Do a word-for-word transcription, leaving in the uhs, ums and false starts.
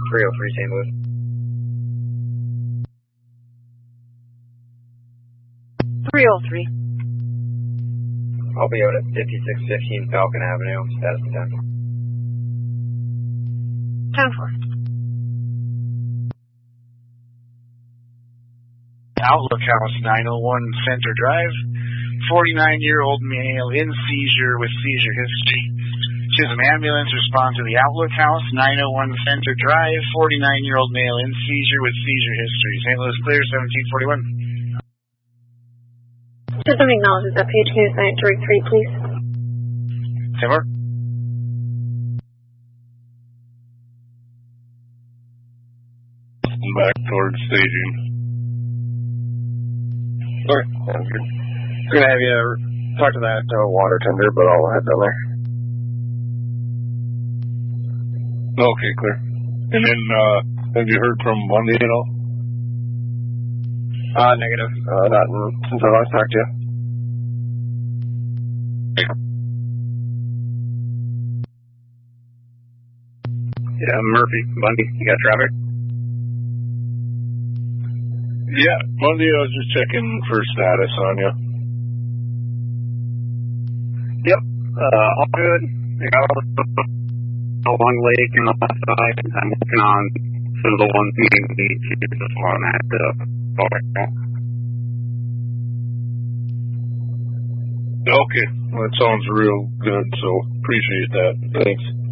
three oh three Saint Louis. three oh three. I'll be out at fifty-six fifteen Falcon Avenue, status ten. ten four. Outlook House, nine oh one Center Drive. forty-nine-year-old male in seizure with seizure history. Chisholm Ambulance, respond to the Outlook House, nine oh one Center Drive. forty-nine-year-old male in seizure with seizure history. Saint Louis clear, seventeen forty-one. Chisholm acknowledges that page. Can you assign it to rig three, please? Timber. Back towards staging. Okay, sounds good. We're going to have you talk to that uh, water tender, but I'll head down there. Okay, clear. And then, uh, have you heard from Bundy at all? Uh, negative. Uh, not since I last talked to you. Yeah, Murphy, Bundy, you got traffic? Yeah, Bundy, I was just checking for status on you. Yep, uh, all good. I got all the along lake and the left side. I'm working on some of the ones needing me to just on that, uh, okay, well, that sounds real good, so appreciate that. Thanks.